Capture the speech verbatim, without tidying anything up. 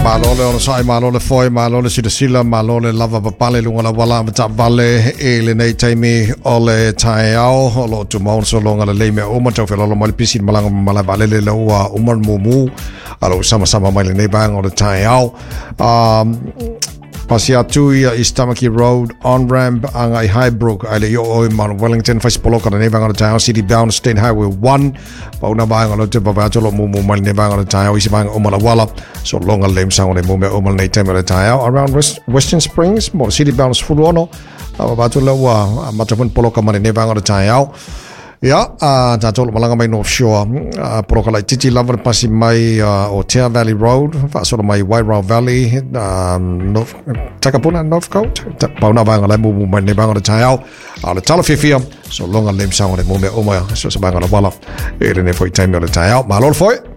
Malole on sai malole foi malole sida sila malole lava papale lunga la wala mata vale ele nei taimi ole tai au lo tu mon so longa le me o mato fe lo mal pisin malanga mala vale le lo wa umar mumu alo sama sama mai le nei bang ole tai au um Pasiatui East Tamaki Road on ramp angai Highbrook ale yo o man Wellington fas poloka ne bang on town city bound State Highway one pauna bang on te baba tolo mumu mal ne bang on town isi bang o mala wala so longa lem sang ne mume o mal nei temere town around West, Western Springs mo city bound fulono baba tolo wa matapun poloka man ne bang on town Ya, ah, jatuh malanga mai North Shore, poroka lai titi lava pasi mai o Tea Valley Road, fasolo mai Wairau Valley, North Takapuna North Coast, pauna banga lai mumu mai ne banga taiau, ala tala fifia, so longa lem sang o ne mume o mai, so sa banga wala, ele ne foi time o taiau, malol foi.